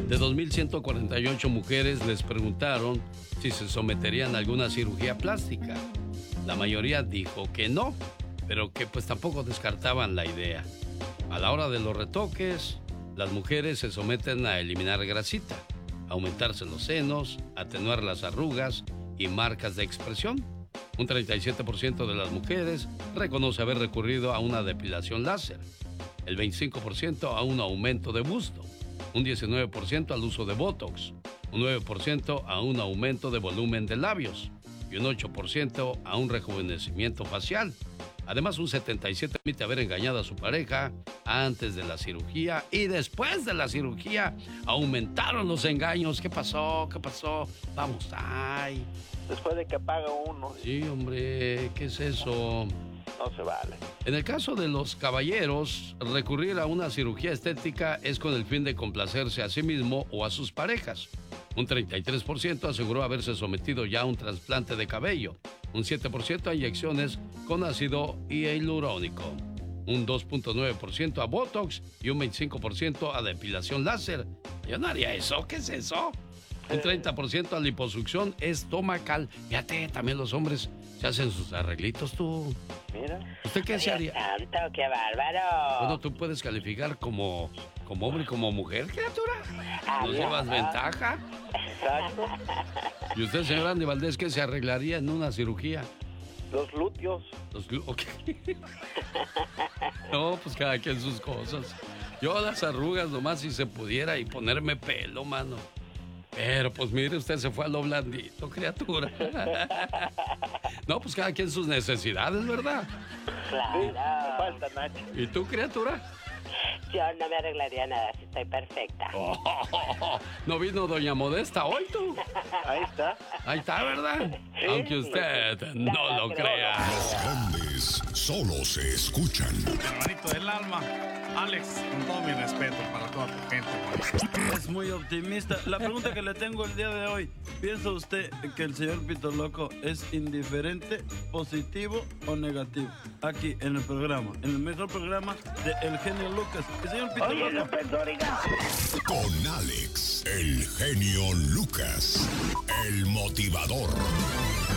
De 2.148 mujeres les preguntaron si se someterían a alguna cirugía plástica. La mayoría dijo que no, pero que pues tampoco descartaban la idea. A la hora de los retoques, las mujeres se someten a eliminar grasita, aumentarse los senos, atenuar las arrugas y marcas de expresión. Un 37% de las mujeres reconoce haber recurrido a una depilación láser, el 25% a un aumento de busto, un 19% al uso de Botox, un 9% a un aumento de volumen de labios y un 8% a un rejuvenecimiento facial. Además, un 77% admite haber engañado a su pareja antes de la cirugía y después de la cirugía aumentaron los engaños. ¿Qué pasó? ¿Qué pasó? Vamos, ay. Después de que paga uno. Sí, hombre, ¿qué es eso? No se vale. En el caso de los caballeros, recurrir a una cirugía estética es con el fin de complacerse a sí mismo o a sus parejas. Un 33% aseguró haberse sometido ya a un trasplante de cabello, un 7% a inyecciones con ácido hialurónico, un 2.9% a Botox y un 25% a depilación láser. Yo no haría eso, ¿qué es eso? Un 30% a liposucción estomacal. Fíjate, también los hombres se hacen sus arreglitos, tú. Mira. ¿Usted qué se haría? Santo, qué bárbaro. Bueno, tú puedes calificar como hombre y como mujer, criatura. ¿Nos llevas ventaja? Exacto. ¿Y usted, señor Andy Valdés, qué se arreglaría en una cirugía? Los glúteos. Okay. No, pues cada quien sus cosas. Yo las arrugas nomás si se pudiera y ponerme pelo, mano. Pero pues mire, usted se fue a lo blandito, criatura. No, pues cada quien sus necesidades, ¿verdad? Claro. Sí, me falta Nacho. ¿Y tú, criatura? Yo no me arreglaría nada si estoy perfecta. ¿No vino doña Modesta hoy, tú? Ahí está. Ahí está, ¿verdad? Aunque usted no lo crea. Los grandes solo se escuchan. Hermanito del alma, Alex, con todo mi respeto para toda tu gente. Es muy optimista. La pregunta que le tengo el día de hoy, ¿piensa usted que el señor Pito Loco es indiferente, positivo o negativo? Aquí en el programa, en el mejor programa de El Genio Lucas. El señor Pito Loco. Con Alex, el genio Lucas, el motivador.